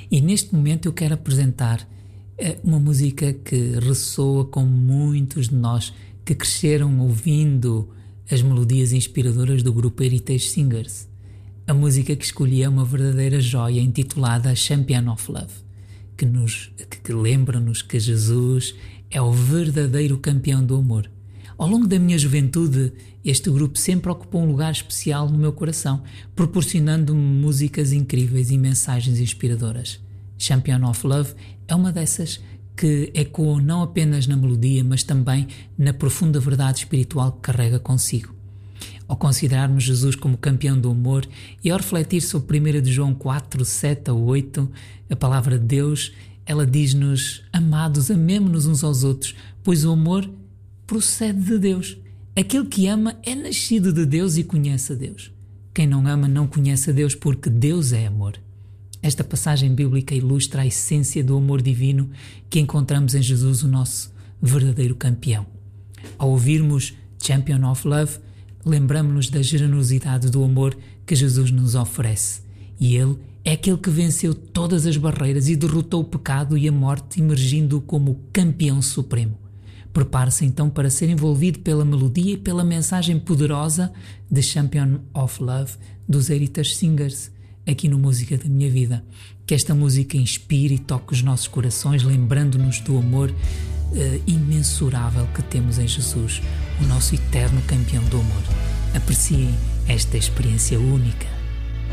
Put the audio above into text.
E neste momento eu quero apresentar uma música que ressoa com muitos de nós que cresceram ouvindo as melodias inspiradoras do grupo Heritage Singers. A música que escolhi é uma verdadeira joia, intitulada Champion of Love, que lembra-nos que Jesus é o verdadeiro campeão do amor. Ao longo da minha juventude, este grupo sempre ocupou um lugar especial no meu coração, proporcionando-me músicas incríveis e mensagens inspiradoras. Champion of Love é uma dessas que ecoam não apenas na melodia, mas também na profunda verdade espiritual que carrega consigo. Ao considerarmos Jesus como campeão do amor e ao refletir sobre 1 de João 4, 7 a 8, a palavra de Deus, ela diz-nos: amados, amemo-nos uns aos outros, pois o amor procede de Deus. Aquele que ama é nascido de Deus e conhece a Deus. Quem não ama não conhece a Deus, porque Deus é amor. Esta passagem bíblica ilustra a essência do amor divino que encontramos em Jesus, o nosso verdadeiro campeão. Ao ouvirmos Champion of Love, lembramos-nos da generosidade do amor que Jesus nos oferece. E Ele é aquele que venceu todas as barreiras e derrotou o pecado e a morte, emergindo como o campeão supremo. Prepare-se então para ser envolvido pela melodia e pela mensagem poderosa de Champion of Love dos Heritage Singers, aqui no Música da Minha Vida. Que esta música inspire e toque os nossos corações, lembrando-nos do amor imensurável que temos em Jesus, o nosso eterno campeão do amor. Apreciem esta experiência única.